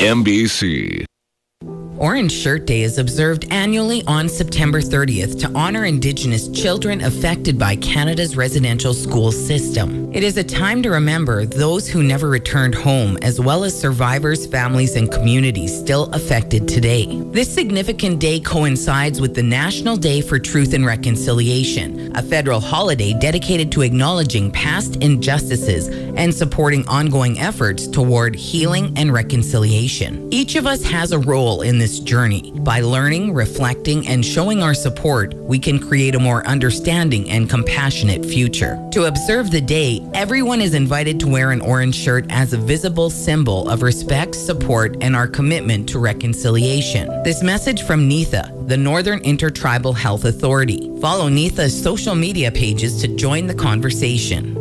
MBC. Orange Shirt Day is observed annually on September 30th to honor Indigenous children affected by Canada's residential school system. It is a time to remember those who never returned home, as well as survivors, families, and communities still affected today. This significant day coincides with the National Day for Truth and Reconciliation, a federal holiday dedicated to acknowledging past injustices and supporting ongoing efforts toward healing and reconciliation. Each of us has a role in this journey. By learning, reflecting, and showing our support, we can create a more understanding and compassionate future. To observe the day, everyone is invited to wear an orange shirt as a visible symbol of respect, support, and our commitment to reconciliation. This message from NITHA, the Northern Intertribal Health Authority. Follow NITHA's social media pages to join the conversation.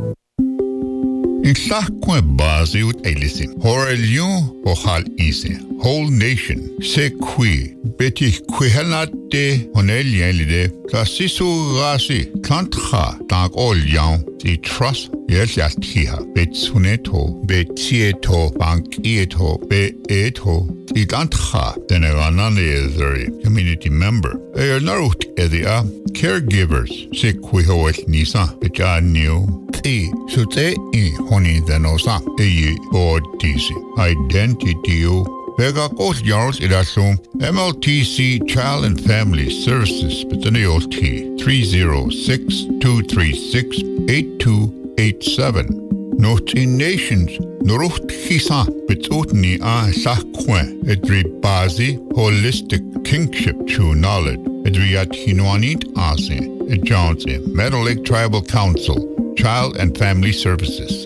Insakwe bazi ut elisin. Horelion ohal ise. Whole nation. Se kui. Beti kwihelate honelien lide. Klasisu rasi. Klantcha. Tank ol yang. Si trust. Yes yastiha. Betsuneto. Betieto. Bankieto. Beeto. Idantcha. Deneranane ezeri. Community member. Narut edia. Caregivers. Se kwihoet nisa. Bejanio. Sute I honi denosa eyi odisi identity Vega Coast Yards Irasum MLTC Child and Family Services Betaniot 306-236-8287 Noti Nations Nuruht Hisa Betutni A Sakwe Edri Bazi Holistic Kingship True Knowledge Edriat Hinwanit Ase Ejanse Meadow Lake Tribal Council Child and Family Services.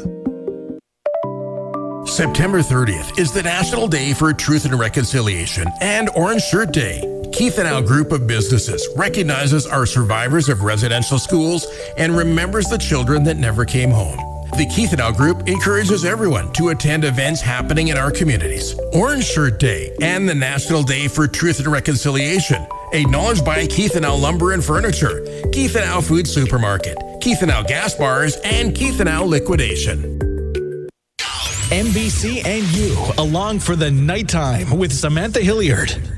September 30th is the National Day for Truth and Reconciliation and Orange Shirt Day. Keith and Al Group of Businesses recognizes our survivors of residential schools and remembers the children that never came home. The Keith and Al Group encourages everyone to attend events happening in our communities. Orange Shirt Day and the National Day for Truth and Reconciliation, acknowledged by Keith and Al Lumber and Furniture, Keith and Al Food Supermarket, Keith and Al Gas Bars, and Keith and Al Liquidation. NBC and you, along for the nighttime with Samantha Hilliard.